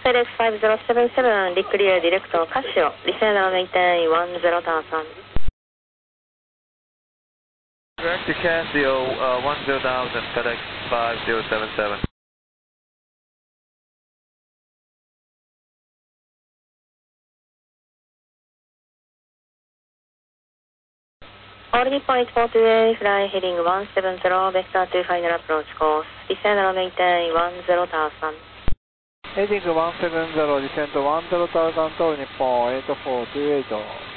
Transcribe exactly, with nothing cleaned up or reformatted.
エルエクスごゼロななな、リクリアディレクトカシオ、リセーナーメイテインじゅうターサン。 Direct to Casio, uh, one zero thousand, FedEx five zero seven seven. All Nippon eight four two A, fly heading one seven zero, Vector two final approach course, descend and maintain one zero thousand. Heading one seven zero, descent one zero thousand to Nippon eight four two eight.